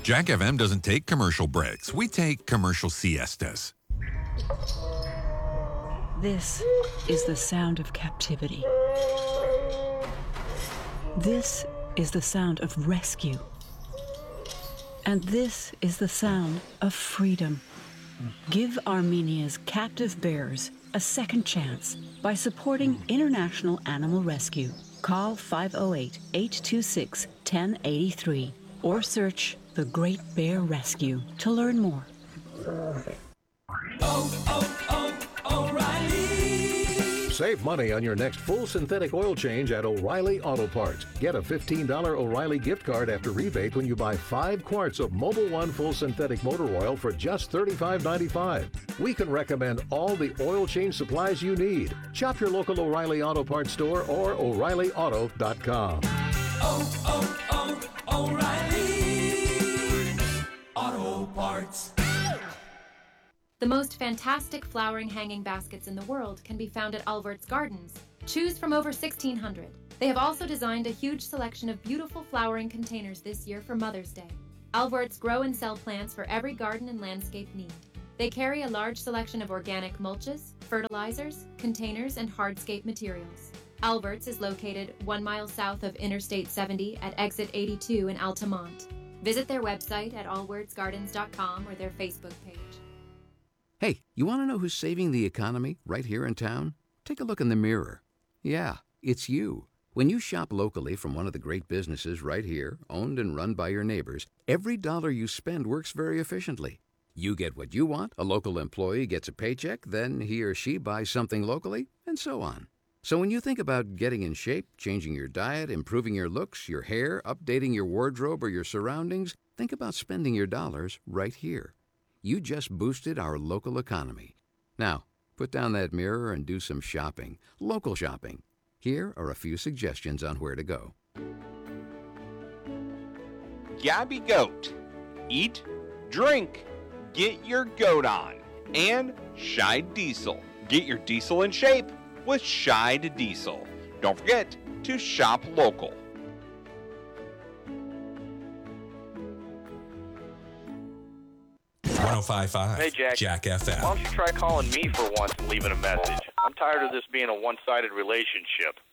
Jack FM doesn't take commercial breaks. We take commercial siestas. This is the sound of captivity. This is the sound of rescue. And this is the sound of freedom. Give Armenia's captive bears a second chance by supporting International Animal Rescue. Call 508-826-1083 or search The Great Bear Rescue to learn more. O'Reilly! Save money on your next full synthetic oil change at O'Reilly Auto Parts. Get a $15 O'Reilly gift card after rebate when you buy 5 quarts of Mobil 1 full synthetic motor oil for just $35.95. We can recommend all the oil change supplies you need. Shop your local O'Reilly Auto Parts store or O'ReillyAuto.com. O'Reilly Auto Parts. The most fantastic flowering hanging baskets in the world can be found at Albert's Gardens. Choose from over 1,600. They have also designed a huge selection of beautiful flowering containers this year for Mother's Day. Albert's grow and sell plants for every garden and landscape need. They carry a large selection of organic mulches, fertilizers, containers, and hardscape materials. Albert's is located 1 mile south of Interstate 70 at Exit 82 in Altamont. Visit their website at allwordsgardens.com or their Facebook page. Hey, you want to know who's saving the economy right here in town? Take a look in the mirror. Yeah, it's you. When you shop locally from one of the great businesses right here, owned and run by your neighbors, every dollar you spend works very efficiently. You get what you want, a local employee gets a paycheck, then he or she buys something locally, and so on. So when you think about getting in shape, changing your diet, improving your looks, your hair, updating your wardrobe or your surroundings, think about spending your dollars right here. You just boosted our local economy. Now, put down that mirror and do some shopping, local shopping. Here are a few suggestions on where to go. Gabby Goat. Eat, drink, get your goat on. And Scheid Diesel. Get your diesel in shape with Scheid Diesel. Don't forget to shop local. Hey, Jack FM. Why don't you try calling me for once and leaving a message? I'm tired of this being a one-sided relationship.